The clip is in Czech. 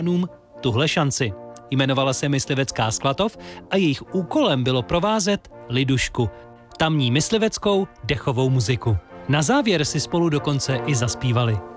tuhle šanci. Jmenovala se Myslivecká Sklatov a jejich úkolem bylo provázet Lidušku, tamní mysliveckou dechovou muziku. Na závěr si spolu dokonce i zaspívali.